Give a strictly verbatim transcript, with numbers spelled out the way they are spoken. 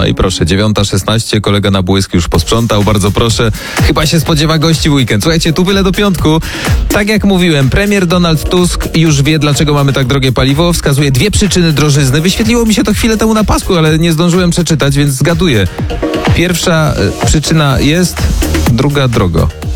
i proszę, dziewiąta szesnaście, kolega na błysk już posprzątał, bardzo proszę. Chyba się spodziewa gości w weekend. Słuchajcie, tu byle do piątku. Tak jak mówiłem, premier Donald Tusk już wie, dlaczego mamy tak drogie paliwo. Wskazuje dwie przyczyny drożyzny. Wyświetliło mi się to chwilę temu na pasku, ale nie zdążyłem przeczytać, więc zgaduję. Pierwsza y, przyczyna jest, druga drogo.